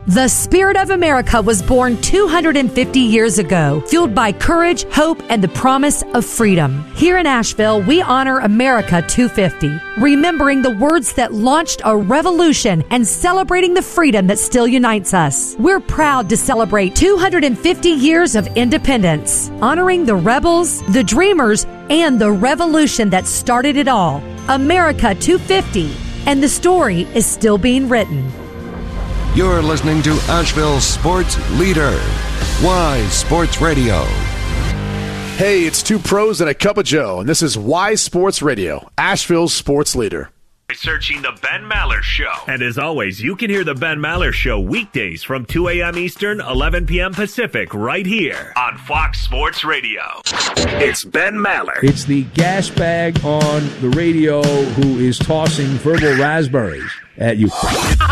The spirit of America was born 250 years ago, fueled by courage, hope, and the promise of freedom. Here in Asheville, we honor America 250, remembering the words that launched a revolution and celebrating the freedom that still unites us. We're proud to celebrate 250 years of independence, honoring the rebels, the dreamers, and the revolution that started it all. America 250, and the story is still being written. You're listening to Asheville's sports leader, Wise Sports Radio. Hey, it's two pros and a cup of Joe, and this is Wise Sports Radio, Asheville's sports leader. Searching the Ben Maller Show. And as always, you can hear the Ben Maller Show weekdays from 2 a.m. Eastern, 11 p.m. Pacific, right here on Fox Sports Radio. It's Ben Maller. It's the gas bag on the radio who is tossing verbal raspberries at you.